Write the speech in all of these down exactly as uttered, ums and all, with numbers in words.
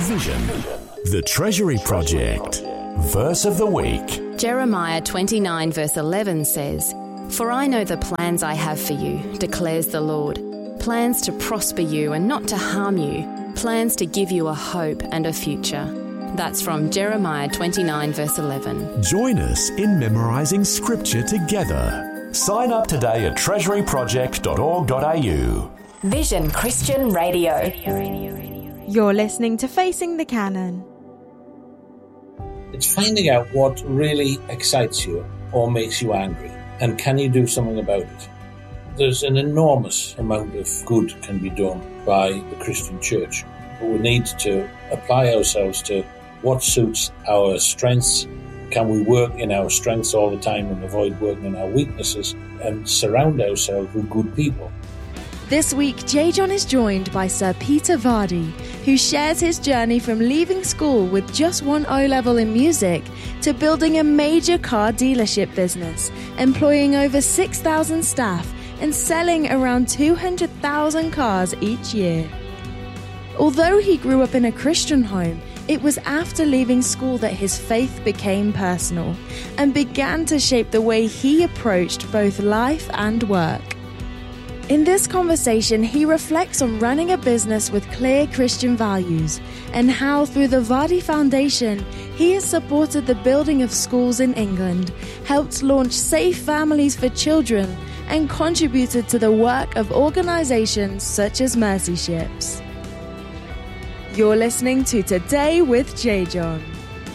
Vision, the Treasury Project. Verse of the week. Jeremiah twenty-nine verse eleven says, "For I know the plans I have for you, declares the Lord, plans to prosper you and not to harm you, plans to give you a hope and a future." That's from Jeremiah twenty-nine verse eleven. Join us in memorising scripture together. Sign up today at treasury project dot org dot a u. Vision Christian Radio. You're listening to Facing the Canon. It's finding out what really excites you or makes you angry, and can you do something about it? There's an enormous amount of good can be done by the Christian church, but we need to apply ourselves to what suits our strengths. Can we work in our strengths all the time and avoid working in our weaknesses, and surround ourselves with good people? This week, J. John is joined by Sir Peter Vardy, who shares his journey from leaving school with just one O-level in music to building a major car dealership business, employing over six thousand staff and selling around two hundred thousand cars each year. Although he grew up in a Christian home, it was after leaving school that his faith became personal and began to shape the way he approached both life and work. In this conversation, he reflects on running a business with clear Christian values and how, through the Vardy Foundation, he has supported the building of schools in England, helped launch Safe Families for Children, and contributed to the work of organisations such as Mercy Ships. You're listening to Today with J. John.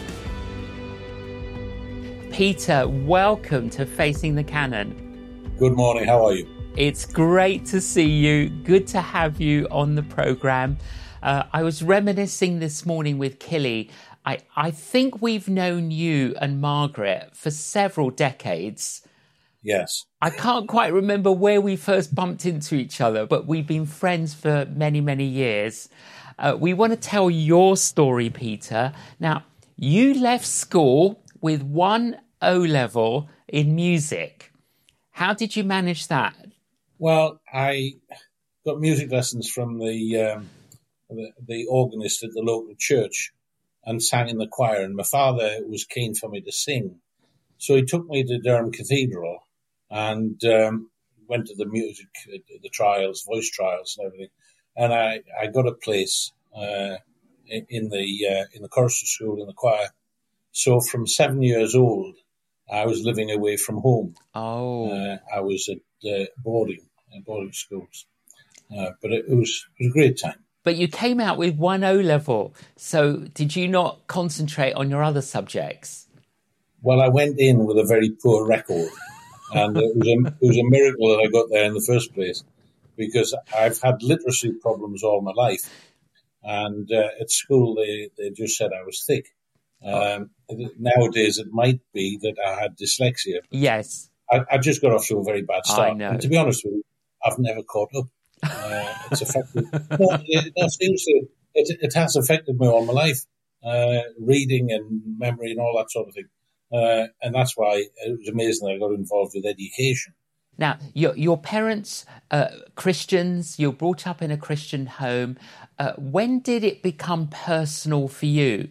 Peter, welcome to Facing the Canon. Good morning, how are you? It's great to see you. Good to have you on the programme. Uh, I was reminiscing this morning with Killy. I, I think we've known you and Margaret for several decades. Yes. I can't quite remember where we first bumped into each other, but we've been friends for many, many years. Uh, we want to tell your story, Peter. Now, you left school with one O-level in music. How did you manage that? Well, I got music lessons from the, um, the the organist at the local church and sang in the choir, and my father was keen for me to sing. So he took me to Durham Cathedral and um, went to the music, the trials, voice trials and everything. And I, I got a place uh, in the uh, in the chorister school in the choir. So from seven years old, I was living away from home. Oh, uh, I was at uh, boarding in boarding schools, uh, but it, it was it was a great time. But you came out with one O-level, so did you not concentrate on your other subjects? Well, I went in with a very poor record, and it was a, it was a miracle that I got there in the first place, because I've had literacy problems all my life, and uh, at school they, they just said I was thick. Um, nowadays, it might be that I had dyslexia. Yes. I, I just got off to a very bad start. I know. And to be honest with you, I've never caught up. Uh, it's affected. no, it, no, seriously, it, it has affected me all my life, uh, reading and memory and all that sort of thing. Uh, and that's why it was amazing that I got involved with education. Now, your, your parents, uh, Christians, you're brought up in a Christian home. Uh, when did it become personal for you?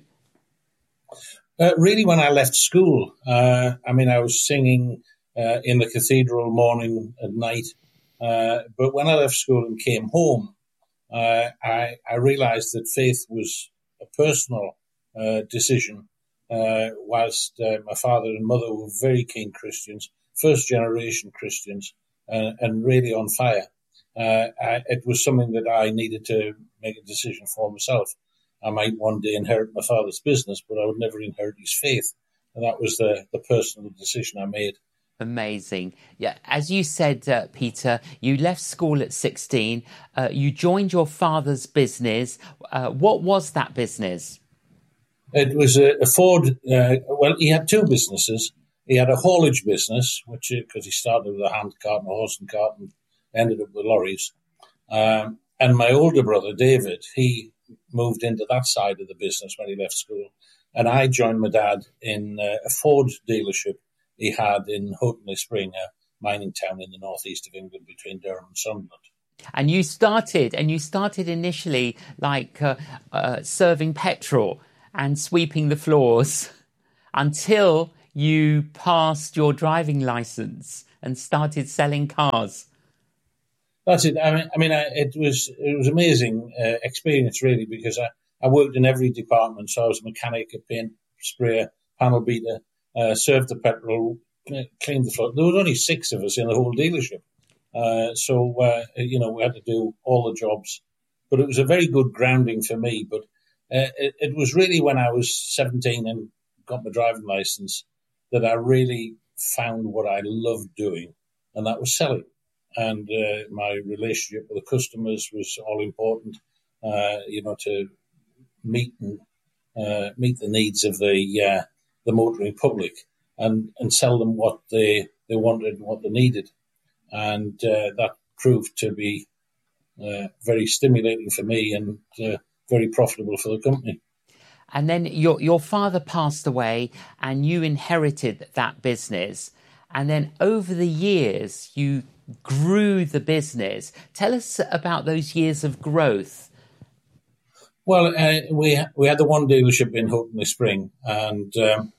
Uh, really, when I left school. Uh, I mean, I was singing uh, in the cathedral morning and night. Uh, but when I left school and came home, uh, I, I realized that faith was a personal uh, decision, uh, whilst uh, my father and mother were very keen Christians, first-generation Christians, uh, and really on fire. Uh, I, it was something that I needed to make a decision for myself. I might one day inherit my father's business, but I would never inherit his faith. And that was the, the personal decision I made. Amazing. Yeah, as you said, uh, Peter, you left school at sixteen. Uh, you joined your father's business. Uh, what was that business? It was a, a Ford. Uh, well, he had two businesses. He had a haulage business, which because he started with a hand cart and a horse and cart and ended up with lorries. Um, and my older brother, David, he moved into that side of the business when he left school. And I joined my dad in uh, a Ford dealership he had in Houghton-le-Spring, a mining town in the northeast of England between Durham and Sunderland. And you started, and you started initially like uh, uh, serving petrol and sweeping the floors until you passed your driving license and started selling cars. That's it. I mean, I mean, it was it was amazing uh, experience really, because I, I worked in every department. So I was a mechanic, a paint sprayer, panel beater, uh, served the petrol, cleaned the floor. There was only six of us in the whole dealership. Uh, so, uh, you know, we had to do all the jobs, but it was a very good grounding for me. But uh, it, it was really when I was seventeen and got my driving license that I really found what I loved doing, and that was selling. And uh, my relationship with the customers was all important, uh, you know, to meet and uh, meet the needs of the uh, the motoring public and, and sell them what they, they wanted and what they needed. And uh, that proved to be uh, very stimulating for me and uh, very profitable for the company. And then your your father passed away and you inherited that business. And then over the years, you grew the business. Tell us about those years of growth. Well, uh, we we had the one dealership in Houghton-le-Spring, and um,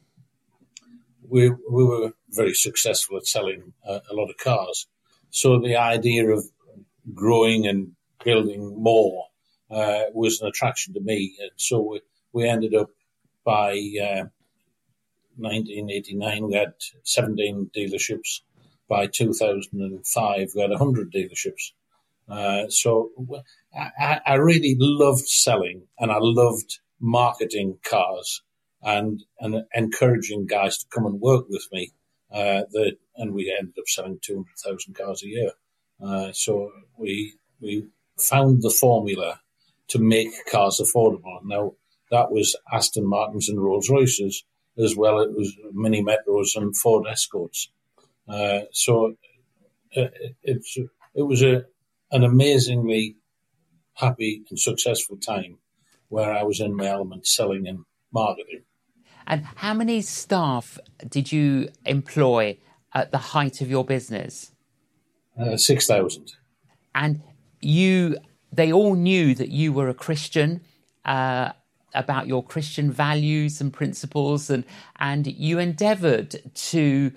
we we were very successful at selling uh, a lot of cars. So the idea of growing and building more uh, was an attraction to me. And so we, we ended up by uh, nineteen eighty-nine, we had seventeen dealerships. By two thousand five, we had one hundred dealerships. Uh, so I, I really loved selling, and I loved marketing cars and, and encouraging guys to come and work with me. Uh, the, and we ended up selling two hundred thousand cars a year. Uh, so we we found the formula to make cars affordable. Now, that was Aston Martins and Rolls Royces, as well as it was Mini Metros and Ford Escorts. Uh, so uh, it's it was a an amazingly happy and successful time where I was in my element selling and marketing. And how many staff did you employ at the height of your business? Uh, six thousand. And you, they all knew that you were a Christian, uh, about your Christian values and principles, and, and you endeavoured to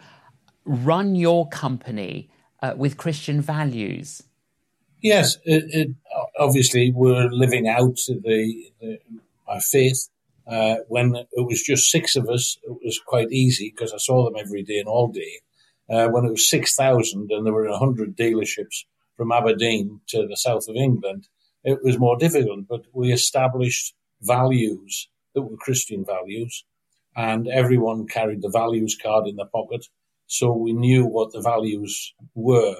run your company uh, with Christian values. Yes, it, it, obviously we're living out the, the my faith. Uh, when it was just six of us, it was quite easy because I saw them every day and all day. Uh, when it was six thousand and there were one hundred dealerships from Aberdeen to the south of England, it was more difficult. But we established values that were Christian values, and everyone carried the values card in their pocket. So we knew what the values were.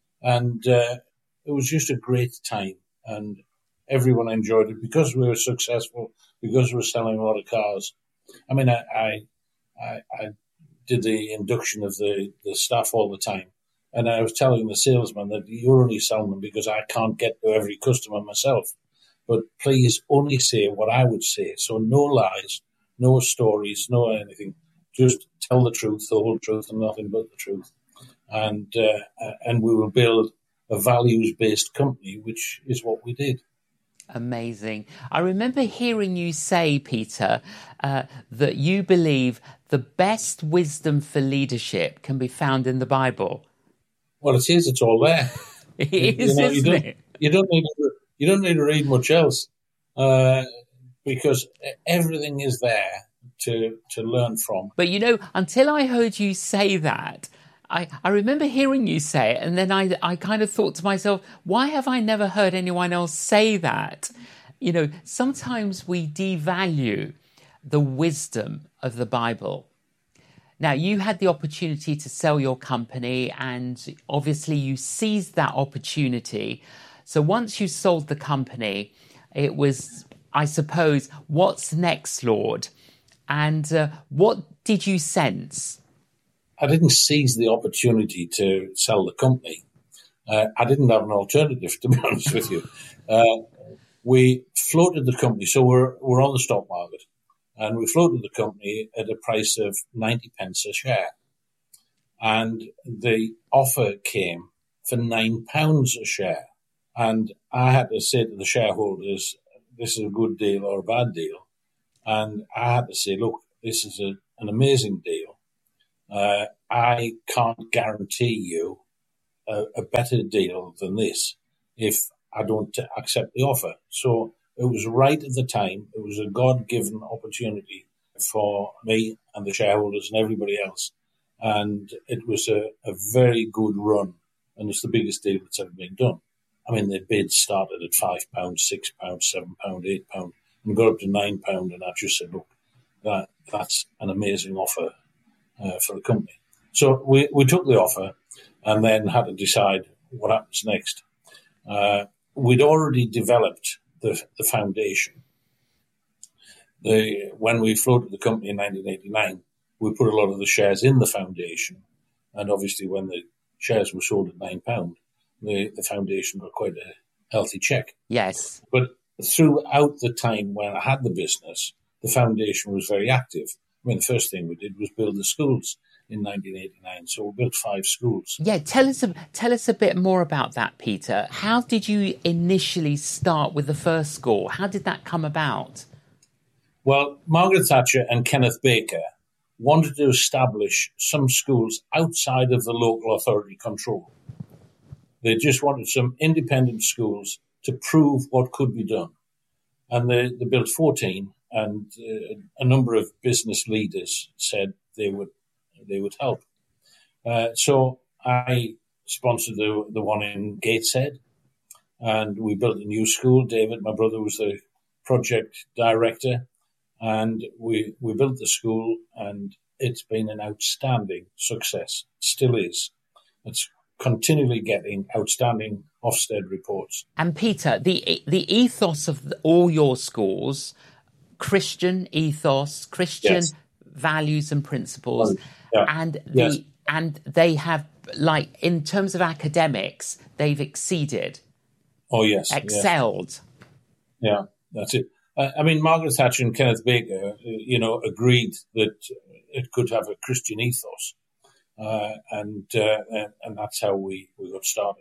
And uh, it was just a great time. And everyone enjoyed it because we were successful, because we were selling a lot of cars. I mean, I I, I, I did the induction of the, the staff all the time. And I was telling the salesman that you're only selling them because I can't get to every customer myself. But please only say what I would say. So no lies, no stories, no anything. Just tell the truth, the whole truth, and nothing but the truth. And uh, and we will build a values-based company, which is what we did. Amazing. I remember hearing you say, Peter, uh, that you believe the best wisdom for leadership can be found in the Bible. Well, it is. It's all there. It you, is, you know, isn't you don't, it? You don't need to, you don't need to read much else uh, because everything is there to to learn from. But, you know, until I heard you say that, I, I remember hearing you say it, and then I, I kind of thought to myself, why have I never heard anyone else say that? You know, sometimes we devalue the wisdom of the Bible. Now, you had the opportunity to sell your company, and obviously you seized that opportunity. So once you sold the company, it was, I suppose, what's next, Lord? And uh, what did you sense? I didn't seize the opportunity to sell the company. Uh, I didn't have an alternative, to be honest with you. Uh, we floated the company, so we're we're on the stock market, and we floated the company at a price of ninety pence a share. And the offer came for nine pounds a share. And I had to say to the shareholders, this is a good deal or a bad deal. And I had to say, look, this is a, an amazing deal. Uh, I can't guarantee you a, a better deal than this if I don't t- accept the offer. So it was right at the time. It was a God-given opportunity for me and the shareholders and everybody else. And it was a, a very good run. And it's the biggest deal that's ever been done. I mean, the bids started at five pounds, six pounds, seven pounds, eight pounds, and got up to nine pounds. And I just said, look, that that's an amazing offer uh, for the company. So we, we took the offer and then had to decide what happens next. Uh, we'd already developed the, the foundation. The, when we floated the company in nineteen eighty-nine, we put a lot of the shares in the foundation. And obviously when the shares were sold at nine pounds, the, the foundation got quite a healthy check. Yes. But throughout the time when I had the business, the foundation was very active. I mean, the first thing we did was build the schools in nineteen eighty-nine. So we built five schools. Yeah, tell us, a, tell us a bit more about that, Peter. How did you initially start with the first school? How did that come about? Well, Margaret Thatcher and Kenneth Baker wanted to establish some schools outside of the local authority control. They just wanted some independent schools to prove what could be done. And they, they built fourteen, and uh, a number of business leaders said they would they would help. Uh, so I sponsored the, the one in Gateshead, and we built a new school. David, my brother, was the project director, and we we built the school, and it's been an outstanding success. Still is. It's continually getting outstanding Ofsted reports. And Peter, the the ethos of all your schools, Christian ethos, Christian yes. values and principles, yeah. and the yes. and they have, like, in terms of academics, they've exceeded. Oh yes, excelled. Yes. Yeah, that's it. I mean, Margaret Thatcher and Kenneth Baker, you know, agreed that it could have a Christian ethos. Uh, and uh, and that's how we, we got started.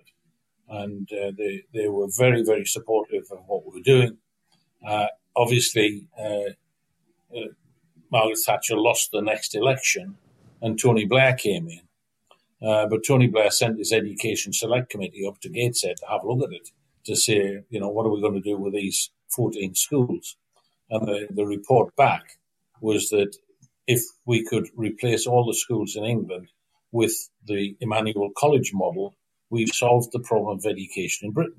And uh, they they were very, very supportive of what we were doing. Uh, obviously, uh, uh, Margaret Thatcher lost the next election and Tony Blair came in. Uh, but Tony Blair sent his Education Select Committee up to Gateshead to have a look at it, to say, you know, what are we going to do with these fourteen schools? And the, the report back was that if we could replace all the schools in England with the Emmanuel College model, we've solved the problem of education in Britain.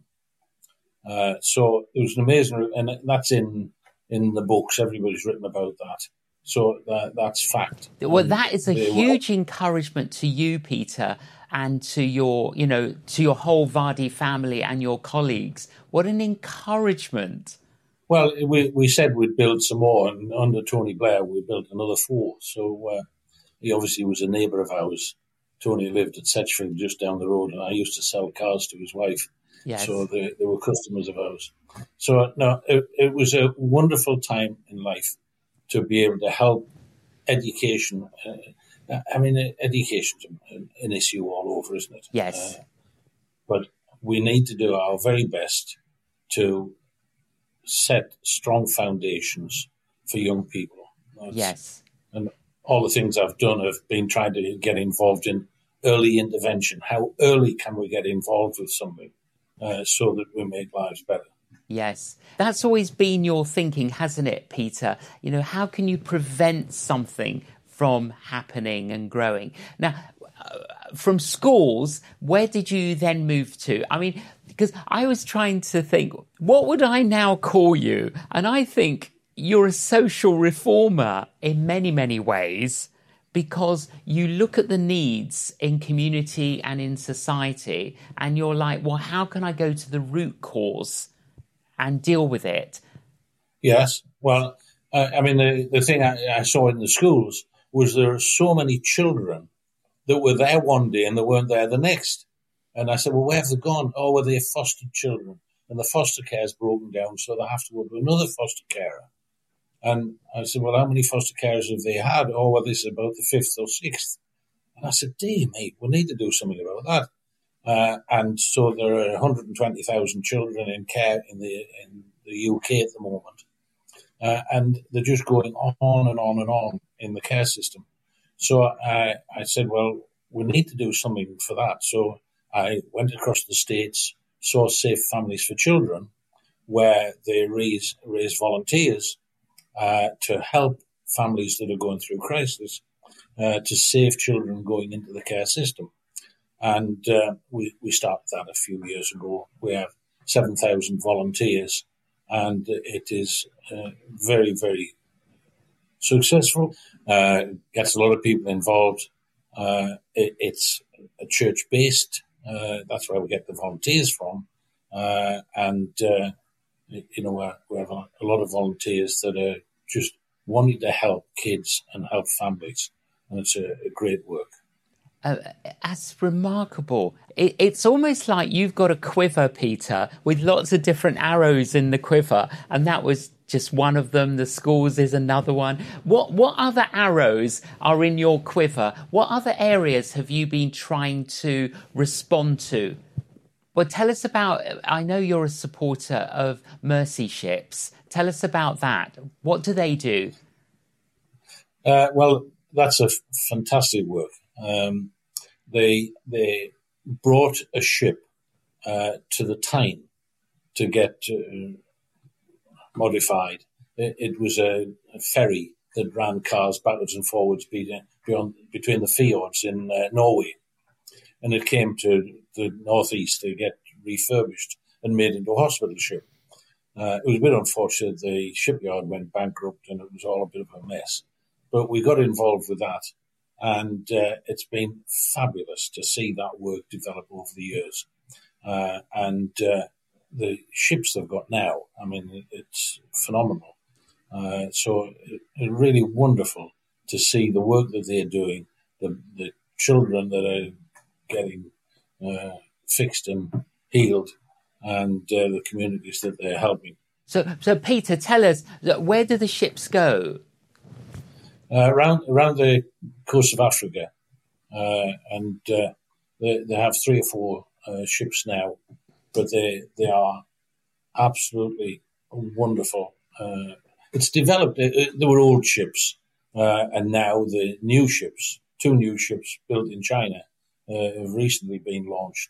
Uh, so it was an amazing, and that's in in the books. Everybody's written about that. So that, that's fact. Well, and that is a huge were. encouragement to you, Peter, and to your, you know, to your whole Vardy family and your colleagues. What an encouragement! Well, we we said we'd build some more, and under Tony Blair, we built another four. So uh, he obviously was a neighbour of ours. Tony lived at Setchfield, just down the road, and I used to sell cars to his wife. Yes. So they, they were customers of ours. So, no, it, it was a wonderful time in life to be able to help education. Uh, I mean, education's an, an issue all over, isn't it? Yes. Uh, but we need to do our very best to set strong foundations for young people. That's, yes. And all the things I've done have been trying to get involved in early intervention. How early can we get involved with something uh, so that we make lives better? Yes. That's always been your thinking, hasn't it, Peter? You know, how can you prevent something from happening and growing? Now, uh, from schools, where did you then move to? I mean, because I was trying to think, what would I now call you? And I think you're a social reformer in many, many ways, because you look at the needs in community and in society and you're like, well, how can I go to the root cause and deal with it? Yes. Well, uh, I mean, the, the thing I, I saw in the schools was there are so many children that were there one day and they weren't there the next. And I said, well, where have they gone? Oh, well, they're foster children. And the foster care is broken down, so they have to go to another foster carer. And I said, well, how many foster carers have they had? Oh, well, this is about the fifth or sixth. And I said, dear me, we need to do something about that. Uh, and so there are one hundred twenty thousand children in care in the in the U K at the moment. Uh, and they're just going on and on and on in the care system. So I, I said, well, we need to do something for that. So I went across the States, saw Safe Families for Children, where they raise, raise volunteers uh, to help families that are going through crisis, uh, to save children going into the care system. And uh, we, we started that a few years ago. We have seven thousand volunteers, and it is uh, very, very successful. Uh, gets a lot of people involved. Uh, it, it's a church-based. Uh, that's where we get the volunteers from. Uh, and, uh, you know, uh, we have a, a lot of volunteers that are just wanting to help kids and help families. And it's a, a great work. Uh, that's remarkable. It, it's almost like you've got a quiver, Peter, with lots of different arrows in the quiver, and that was just one of them. The schools is another one. What what other arrows are in your quiver? What other areas have you been trying to respond to? Well, tell us about, I know you're a supporter of Mercy Ships. Tell us about that. What do they do? Uh, well, that's a f- fantastic work. Um, They they brought a ship uh, to the Tyne to get uh, modified. It, it was a, a ferry that ran cars backwards and forwards beyond, between the fjords in uh, Norway, and it came to the northeast to get refurbished and made into a hospital ship. Uh, it was a bit unfortunate. The shipyard went bankrupt, and it was all a bit of a mess. But we got involved with that. And uh, it's been fabulous to see that work develop over the years. Uh, and uh, the ships they've got now, I mean, it's phenomenal. Uh, so it's really wonderful to see the work that they're doing, the, the children that are getting uh, fixed and healed, and uh, the communities that they're helping. So, so Peter, tell us, where do the ships go? Uh, around around the coast of Africa, uh, and uh, they they have three or four uh, ships now, but they they are absolutely wonderful. Uh, it's developed. Uh, there were old ships, uh, and now the new ships, two new ships built in China, uh, have recently been launched,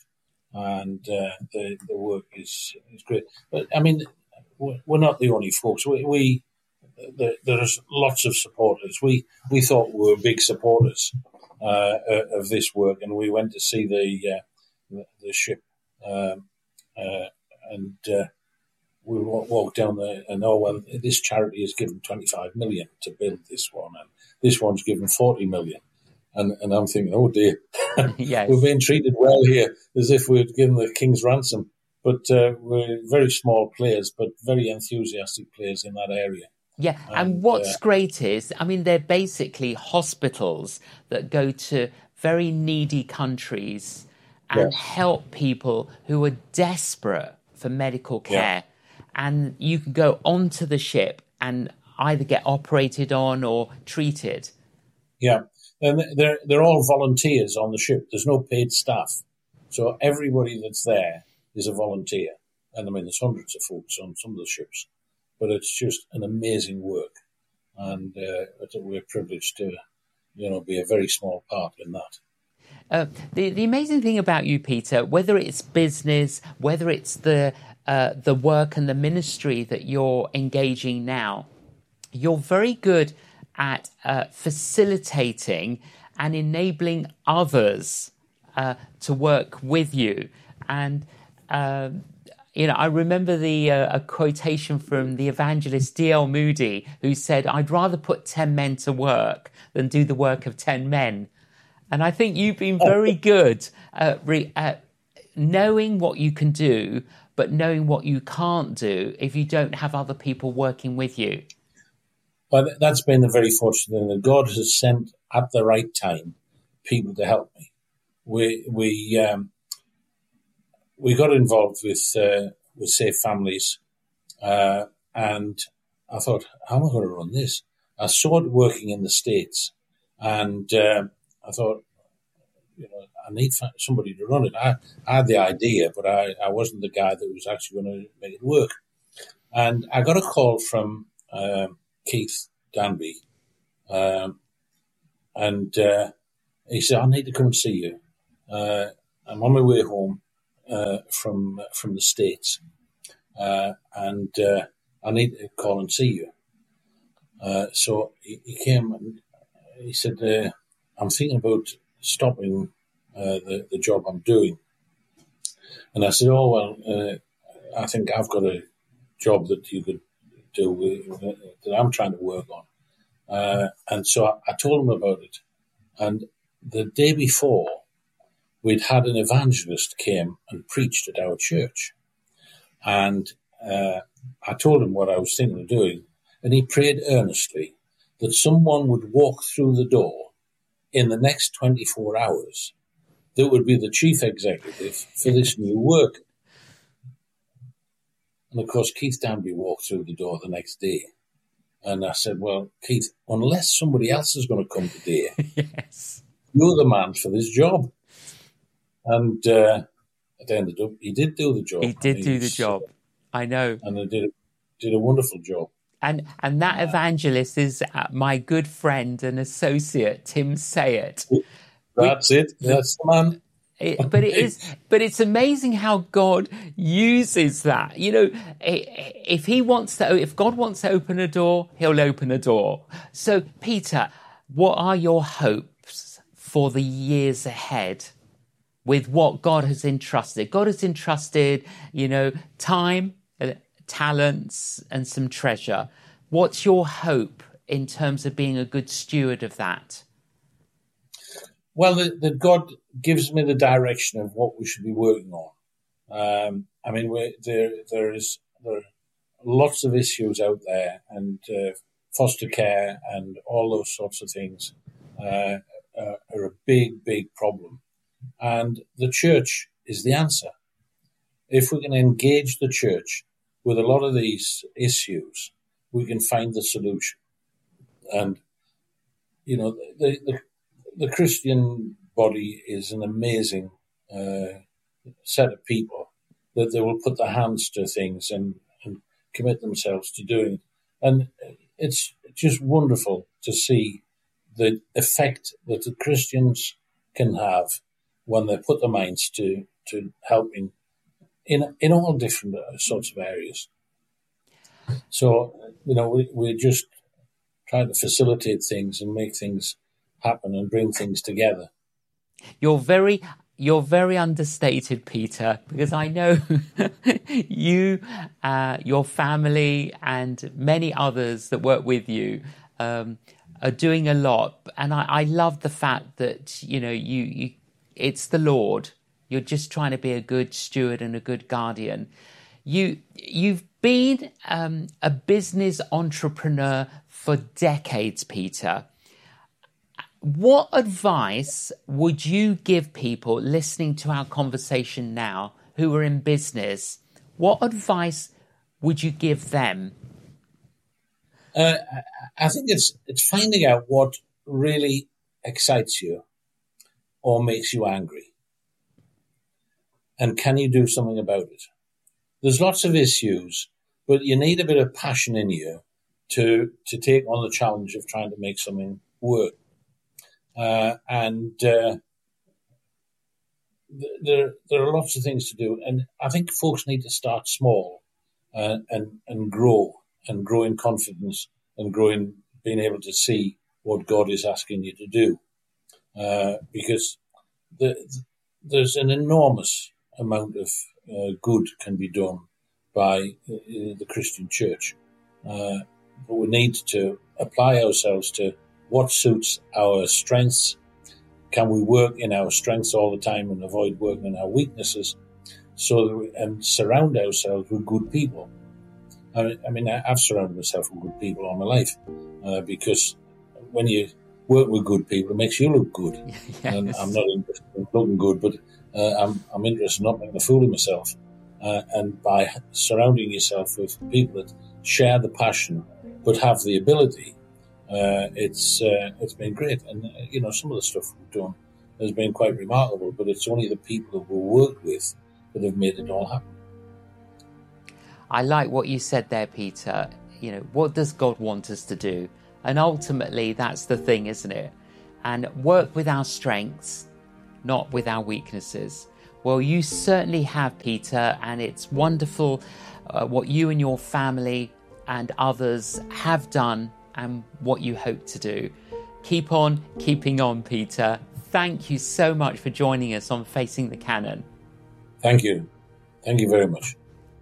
and uh, the the work is is great. But I mean, we're not the only folks. We. we There's lots of supporters. We we thought we were big supporters uh, of this work, and we went to see the uh, the ship, um, uh, and uh, we walked down there. And oh well, this charity has given twenty-five million to build this one, and this one's given forty million. And and I'm thinking, oh dear, yes. We're being treated well here, as if we'd given the king's ransom. But uh, we're very small players, but very enthusiastic players in that area. Yeah, and, and what's uh, great is, I mean, they're basically hospitals that go to very needy countries and yes. help people who are desperate for medical care. Yeah. And you can go onto the ship and either get operated on or treated. Yeah, and they're, they're all volunteers on the ship. There's no paid staff. So everybody that's there is a volunteer. And I mean, there's hundreds of folks on some of the ships. But it's just an amazing work, and uh, we're privileged to, you know, be a very small part in that. Uh, the the amazing thing about you, Peter, whether it's business, whether it's the uh, the work and the ministry that you're engaging now, you're very good at uh, facilitating and enabling others uh, to work with you, and. Um, You know, I remember the uh, a quotation from the evangelist D L Moody, who said, "I'd rather put ten men to work than do the work of ten men." And I think you've been very good at, re- at knowing what you can do, but knowing what you can't do if you don't have other people working with you. Well, that's been the very fortunate thing, that God has sent at the right time people to help me. We we um, we got involved with uh, with Safe Families, uh, and I thought, how am I going to run this? I saw it working in the States, and uh, I thought, you know, I need somebody to run it. I, I had the idea, but I, I wasn't the guy that was actually going to make it work. And I got a call from um, Keith Danby, um, and uh, he said, I need to come and see you. Uh, I'm on my way home uh, from from the States, uh, and uh, I need to call and see you. Uh, so he, he came and he said, uh, I'm thinking about stopping uh, the, the job I'm doing. And I said, oh, well, uh, I think I've got a job that you could do, uh, that I'm trying to work on. Uh, and so I, I told him about it. And the day before, we'd had an evangelist came and preached at our church. And uh, I told him what I was thinking of doing. And he prayed earnestly that someone would walk through the door in the next twenty-four hours that would be the chief executive for this new work. And of course, Keith Danby walked through the door the next day. And I said, well, Keith, unless somebody else is going to come today, yes, you're the man for this job. And uh, it ended up, he did do the job. He did do the job. I know. And he did, did a wonderful job. And and that evangelist is my good friend and associate, Tim Sayett. That's it. That's the man. It, but it is. But it's amazing how God uses that. You know, if He wants to, if God wants to open a door, He'll open a door. So, Peter, what are your hopes for the years ahead with what God has entrusted? God has entrusted, you know, time, talents, and some treasure. What's your hope in terms of being a good steward of that? Well, that, that God gives me the direction of what we should be working on. Um, I mean, we're, there there is there are lots of issues out there, and uh, foster care and all those sorts of things uh, uh, are a big, big problem. And the church is the answer. If we can engage the church with a lot of these issues, we can find the solution. And, you know, the the, the Christian body is an amazing uh, set of people that they will put their hands to things and, and commit themselves to doing. And it's just wonderful to see the effect that the Christians can have when they put their minds to, to helping in in all different sorts of areas. So, you know, we, we just try to facilitate things and make things happen and bring things together. You're very, you're very understated, Peter, because I know you, uh, your family, and many others that work with you um, are doing a lot. And I, I love the fact that, you know, you, you, it's the Lord. You're just trying to be a good steward and a good guardian. You, you've been um, a business entrepreneur for decades, Peter. What advice would you give people listening to our conversation now who are in business? What advice would you give them? Uh, I think it's it's finding out what really excites you or makes you angry. And can you do something about it? There's lots of issues, but you need a bit of passion in you to to take on the challenge of trying to make something work. Uh, and uh, th- there there are lots of things to do. And I think folks need to start small uh, and, and grow, and grow in confidence, and grow in being able to see what God is asking you to do. Uh, because the, the, there's an enormous amount of uh, good can be done by uh, the Christian church. Uh, but we need to apply ourselves to what suits our strengths. Can we work in our strengths all the time and avoid working on our weaknesses, so that we, and surround ourselves with good people? I, I mean, I've surrounded myself with good people all my life, uh, because when you work with good people, it makes you look good. Yes. And I'm not interested in looking good, but uh, I'm, I'm interested in not making a fool of myself. Uh, and by surrounding yourself with people that share the passion but have the ability, Uh, it's uh, it's been great. And, uh, you know, some of the stuff we've done has been quite remarkable, but it's only the people that we worked with that have made it all happen. I like what you said there, Peter. You know, what does God want us to do? And ultimately, that's the thing, isn't it? And work with our strengths, not with our weaknesses. Well, you certainly have, Peter, and it's wonderful uh, what you and your family and others have done and what you hope to do. Keep on keeping on, Peter. Thank you so much for joining us on Facing the Canon. Thank you. Thank you very much.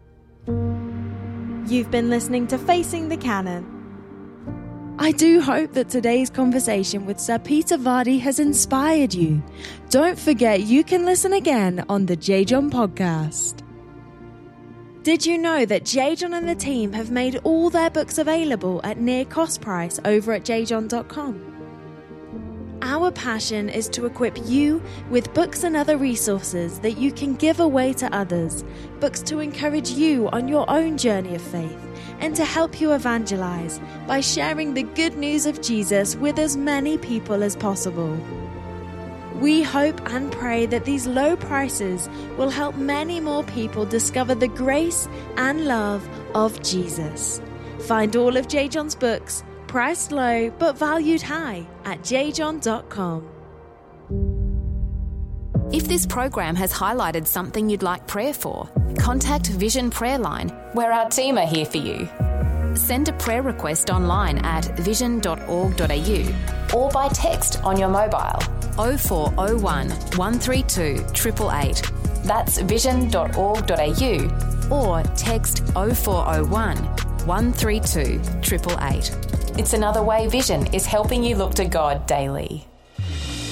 You've been listening to Facing the Canon. I do hope that today's conversation with Sir Peter Vardy has inspired you. Don't forget you can listen again on the J. John podcast. Did you know that J. John and the team have made all their books available at near cost price over at j john dot com? Our passion is to equip you with books and other resources that you can give away to others, books to encourage you on your own journey of faith, and to help you evangelize by sharing the good news of Jesus with as many people as possible. We hope and pray that these low prices will help many more people discover the grace and love of Jesus. Find all of J. John's books, priced low but valued high, at j john dot com. If this program has highlighted something you'd like prayer for, contact Vision Prayer Line, where our team are here for you. Send a prayer request online at vision dot org dot a u or by text on your mobile. oh four oh one, one three two, eight eight eight. That's vision dot org dot a u or text oh four oh one, one three two, eight eight eight. It's another way Vision is helping you look to God daily.